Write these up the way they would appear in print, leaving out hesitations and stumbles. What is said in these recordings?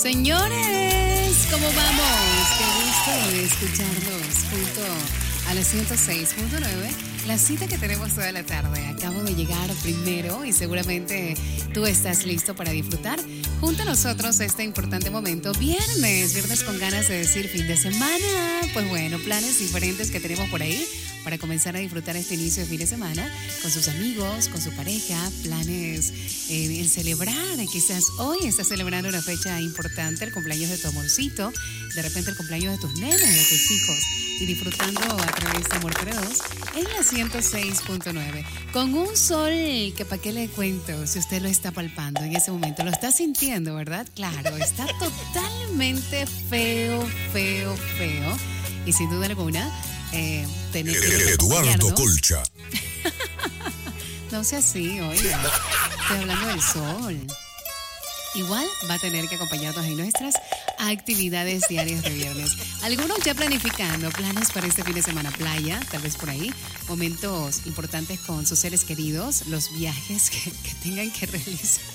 Señores, ¿cómo vamos? Qué gusto de escucharlos junto a la 106.9. La cita que tenemos toda la tarde. Acabo de llegar primero y seguramente tú estás listo para disfrutar junto a nosotros este importante momento. Viernes con ganas de decir fin de semana. Pues bueno, planes diferentes que tenemos por ahí para comenzar a disfrutar este inicio de fin de semana con sus amigos, con su pareja, planes en celebrar. Quizás hoy estás celebrando una fecha importante, el cumpleaños de tu amorcito, de repente el cumpleaños de tus nenas, de tus hijos, y disfrutando a través de Amor 2 en la 106.9 con un sol que para qué le cuento si usted lo está palpando en ese momento, lo está sintiendo, ¿verdad? Claro, está totalmente feo y sin duda alguna tener que Eduardo Colcha. No sea así, oiga, estoy hablando del sol. Igual va a tener que acompañarnos en nuestras actividades diarias de viernes. Algunos ya planificando planes para este fin de semana, playa, tal vez por ahí, momentos importantes con sus seres queridos, los viajes que tengan que realizar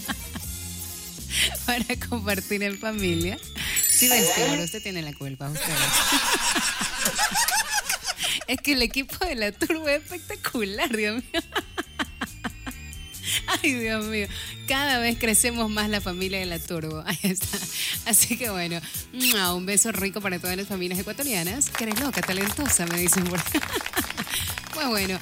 para compartir en familia. Sí, Estíbal, usted tiene la culpa, usted. Es que el equipo de la Turbo es espectacular, Dios mío. Ay, Dios mío, cada vez crecemos más la familia de la Turbo. Ahí está. Así que bueno, un beso rico para todas las familias ecuatorianas. Que eres loca, talentosa, me dicen por ahí. Pues bueno,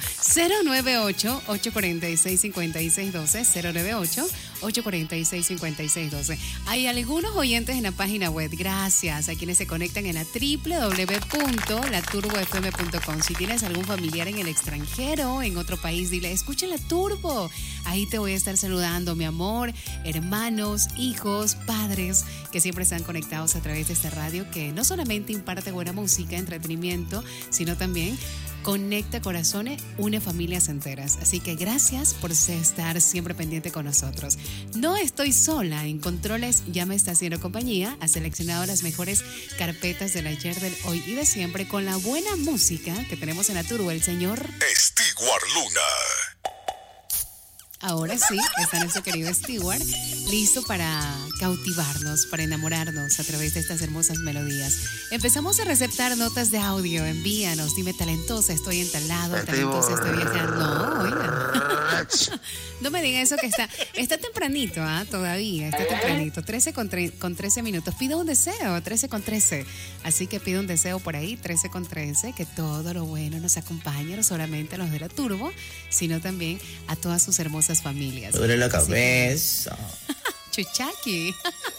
098-846-5612, 098-846-5612. Hay algunos oyentes en la página web, gracias a quienes se conectan en la www.laturbofm.com. Si tienes algún familiar en el extranjero, en otro país, dile, escucha la Turbo. Ahí te voy a estar saludando, mi amor, hermanos, hijos, padres, que siempre están conectados a través de esta radio que no solamente imparte buena música, entretenimiento, sino también conecta corazones, une familias enteras. Así que gracias por estar siempre pendiente con nosotros. No estoy sola. En controles ya me está haciendo compañía. Ha seleccionado las mejores carpetas del ayer, del hoy y de siempre con la buena música que tenemos en la Turbo, el señor Stewart Luna. Ahora sí, está nuestro querido Stewart, listo para cautivarnos, para enamorarnos a través de estas hermosas melodías. Empezamos a receptar notas de audio, envíanos, dime talentosa, estoy en tal lado, talentosa, estoy viajando. No, oiga. No me diga eso que está tempranito, todavía, está tempranito. 13 con 13 minutos. Pido un deseo, 13 con 13. Así que pido un deseo por ahí, 13 con 13, que todo lo bueno nos acompañe, no solamente a los de la Turbo, sino también a todas sus hermosas familias. Me duele la cabeza. Chuchaki.